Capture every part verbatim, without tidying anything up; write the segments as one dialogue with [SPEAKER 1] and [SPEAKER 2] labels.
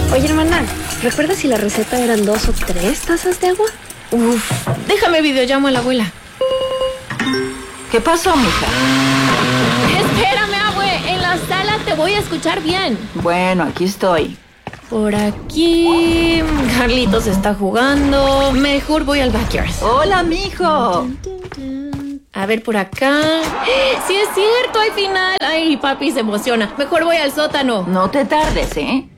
[SPEAKER 1] Oye, hermana, ¿recuerdas si la receta eran dos o tres tazas de agua?
[SPEAKER 2] Uf, déjame videollamo a la abuela.
[SPEAKER 3] ¿Qué pasó, mija?
[SPEAKER 2] Espérame, abue, en la sala te voy a escuchar bien.
[SPEAKER 3] Bueno, aquí estoy.
[SPEAKER 2] Por aquí... Carlitos está jugando. Mejor voy al backyard.
[SPEAKER 3] Hola, mijo.
[SPEAKER 2] A ver, por acá... ¡Sí es cierto! ¡Hay final! Ay, papi se emociona. Mejor voy al sótano.
[SPEAKER 3] No te tardes, ¿eh?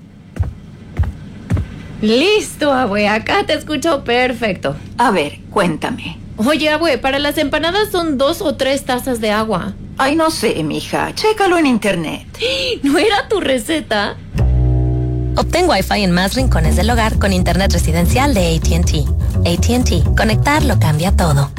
[SPEAKER 2] Listo, abue. Acá te escucho perfecto.
[SPEAKER 3] A ver, cuéntame.
[SPEAKER 2] Oye, abue, para las empanadas son dos o tres tazas de agua.
[SPEAKER 3] Ay, no sé, mija. Chécalo en internet.
[SPEAKER 2] ¿No era tu receta?
[SPEAKER 4] Obtén Wi-Fi en más rincones del hogar con internet residencial de A T and T. A T and T. Conectar lo cambia todo.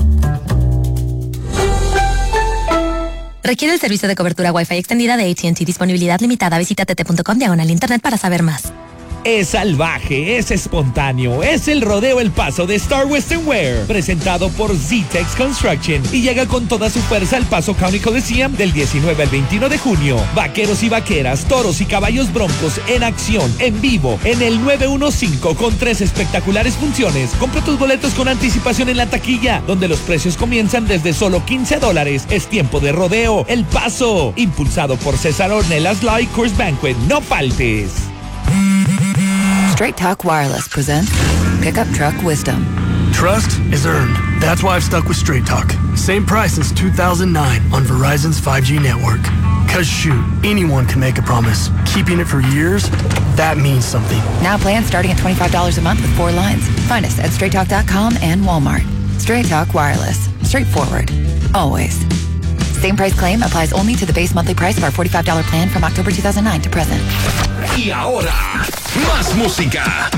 [SPEAKER 4] Requiere el servicio de cobertura Wi-Fi extendida de A T and T. Disponibilidad limitada. Visita tt.com diagonal internet para saber más.
[SPEAKER 5] Es salvaje, es espontáneo, es el rodeo El Paso de Star Western Wear, presentado por Z-Tex Construction, y llega con toda su fuerza al Paso County Coliseum del diecinueve al veintiuno de junio. Vaqueros y vaqueras, toros y caballos broncos en acción, en vivo, en el nueve uno cinco con tres espectaculares funciones. Compra tus boletos con anticipación en la taquilla, donde los precios comienzan desde solo quince dólares. Es tiempo de rodeo El Paso, impulsado por César Ornelas Law y Course Banquet. No faltes.
[SPEAKER 6] Straight Talk Wireless presents Pickup Truck Wisdom.
[SPEAKER 7] Trust is earned. That's why I've stuck with Straight Talk. Same price since two thousand nine on Verizon's five G network. Cause shoot, anyone can make a promise. Keeping it for years, that means something.
[SPEAKER 6] Now plans starting at twenty-five dollars a month with four lines. Find us at straight talk dot com and Walmart. Straight Talk Wireless. Straightforward. Always. Same price claim applies only to the base monthly price of our forty-five dollars plan from October two thousand nine to present.
[SPEAKER 8] Y ahora, más música.